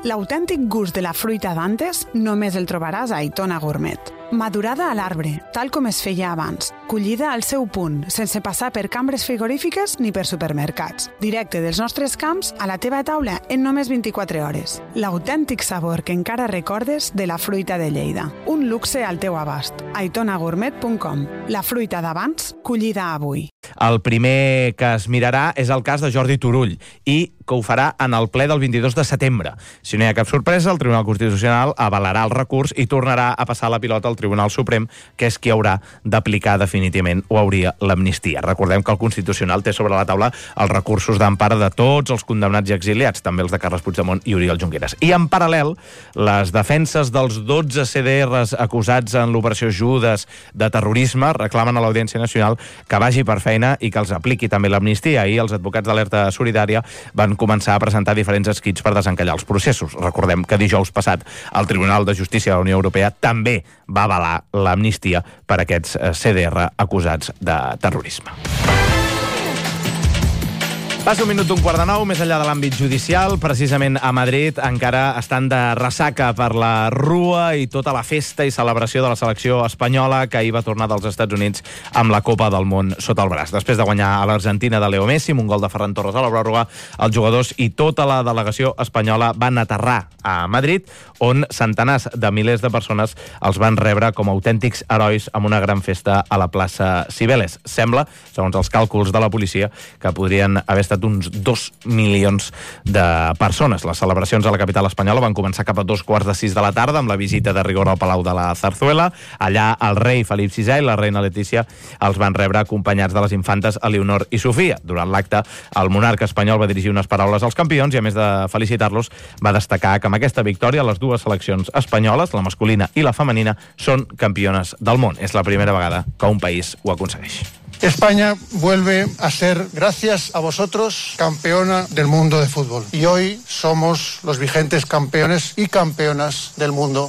L'autèntic gust de la fruita d'antes només el trobaràs a Aitona Gourmet. Madurada a l'arbre, tal com es feia abans. Collida al seu punt, sense passar per cambres frigorífiques ni per supermercats. Directe dels nostres camps a la teva taula en només 24 hores. L'autèntic sabor que encara recordes de la fruita de Lleida. Un luxe al teu abast. aitonagourmet.com. La fruita d'abans, collida avui. El primer que es mirarà és el cas de Jordi Turull i que ho farà en el ple del 22 de setembre. Si no hi ha cap sorpresa, el Tribunal Constitucional avalarà el recurs i tornarà a passar la pilota al Tribunal Suprem, que és qui haurà d'aplicar definitivament o hauria l'amnistia. Recordem que el Constitucional té sobre la taula els recursos d'empara de tots els condemnats i exiliats, també els de Carles Puigdemont i Oriol Junqueras. I en paral·lel, les defenses dels 12 CDRs acusats en l'operació Judes de terrorisme reclamen a l'Audiència Nacional que vagi per feina i que els apliqui també l'amnistia. Ahir els advocats d'Alerta Solidària van començar a presentar diferents escrits per desencallar els processos. Recordem que dijous passat el Tribunal de Justícia de la Unió Europea també va avalar l'amnistia per a aquests CDR acusats de terrorisme. Passa un minut d'un quart de nou, més enllà de l'àmbit judicial, precisament a Madrid encara estan de ressaca per la rua i tota la festa i celebració de la selecció espanyola que ahir va tornar dels Estats Units amb la Copa del Món sota el braç. Després de guanyar a l'Argentina de Leo Messi amb un gol de Ferran Torres a la pròrroga, els jugadors i tota la delegació espanyola van aterrar a Madrid, on centenars de milers de persones els van rebre com a autèntics herois amb una gran festa a la plaça Cibeles. Sembla, segons els càlculs de la policia, que podrien haver estat uns 2 milions de persones. Les celebracions a la capital espanyola van començar cap a 5:15 de la tarda amb la visita de rigor al Palau de la Zarzuela. Allà el rei Felip VI i la reina Letícia els van rebre acompanyats de les infantes Eleonor i Sofia. Durant l'acte, el monarca espanyol va dirigir unes paraules als campions i, a més de felicitar-los, va destacar que amb aquesta victòria les dues seleccions espanyoles, la masculina i la femenina, són campiones del món. És la primera vegada que un país ho aconsegueix. España vuelve a ser, gracias a vosotros, campeona del mundo de fútbol. Y hoy somos los vigentes campeones y campeonas del mundo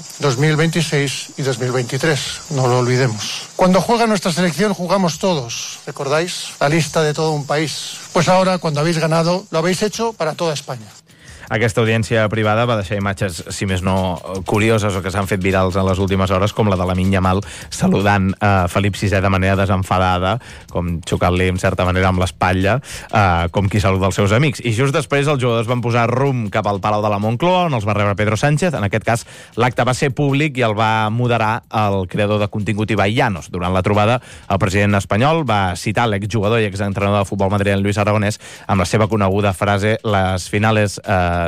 2026 y 2023. No lo olvidemos. Cuando juega nuestra selección, jugamos todos. ¿Recordáis? La lista de todo un país. Pues ahora, cuando habéis ganado, lo habéis hecho para toda España. Aquesta audiència privada va deixar imatges, si més no, curioses o que s'han fet virals en les últimes hores, com la de Lamine Yamal saludant Felip VI de manera desenfadada, com xocant-li, en certa manera, amb l'espatlla, com qui saluda els seus amics. I just després els jugadors van posar rumb cap al Palau de la Moncloa, on els va rebre Pedro Sánchez. En aquest cas, l'acte va ser públic i el va moderar el creador de contingut Ibai Llanos. Durant la trobada, el president espanyol va citar l'exjugador i exentrenador de futbol madrileny Luis Aragonés amb la seva coneguda frase «Las finales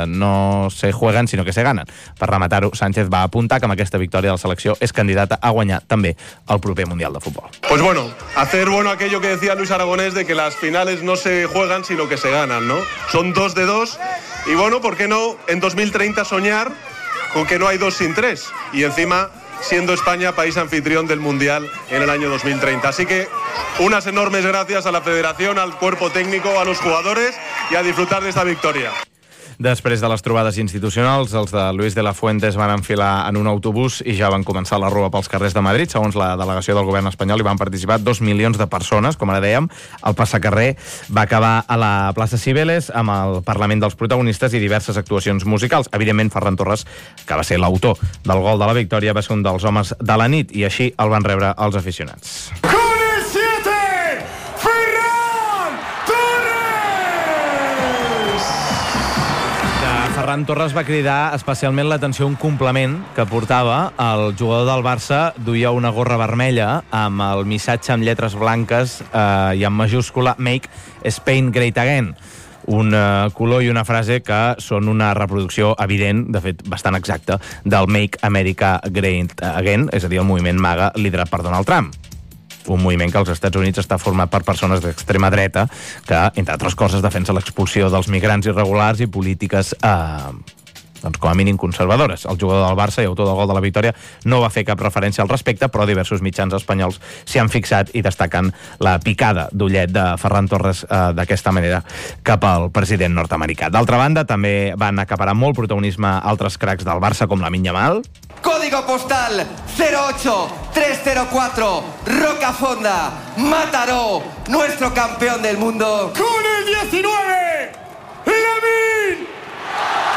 no se juegan, sino que se ganan». Per rematar-ho, Sánchez va apuntar que amb aquesta victòria de la selecció és candidata a guanyar també el proper Mundial de Futbol. Pues bueno, hacer bueno aquello que decía Luis Aragonés de que las finales no se juegan, sino que se ganan, ¿no? Son 2 de 2 y bueno, ¿por qué no en 2030 soñar con que no hay 2 sin 3? Y encima siendo España país anfitrión del Mundial en el año 2030. Así que unas enormes gracias a la Federación, al cuerpo técnico, a los jugadores y a disfrutar de esta victoria. Després de les trobades institucionals, els de Luis de la Fuente es van enfilar en un autobús i ja van començar la rua pels carrers de Madrid. Segons la delegació del govern espanyol, hi van participar 2 milions de persones, com ara dèiem. El passacarrer va acabar a la plaça Cibeles amb el Parlament dels protagonistes i diverses actuacions musicals. Evidentment, Ferran Torres, que va ser l'autor del gol de la victòria, va ser un dels homes de la nit i així el van rebre els aficionats. Ferran Torres va cridar especialment l'atenció a un complement que portava. El jugador del Barça duia una gorra vermella amb el missatge en lletres blanques i en majúscula «Make Spain Great Again». Un color i una frase que són una reproducció evident, de fet bastant exacta, del «Make America Great Again», és a dir, el moviment MAGA liderat per Donald Trump. Un moviment que als Estats Units està format per persones d'extrema dreta que, entre altres coses, defensa l'expulsió dels migrants irregulars i polítiques doncs, com a mínim conservadores. El jugador del Barça i autor del gol de la victòria no va fer cap referència al respecte, però diversos mitjans espanyols s'hi han fixat i destaquen la picada d'ullet de Ferran Torres d'aquesta manera cap al president nord-americà. D'altra banda, també van acaparar molt protagonisme altres cracs del Barça, com Lamine Yamal. Código postal 08304, Rocafonda, Mataró, nuestro campeón del mundo. Con el 19, Lamine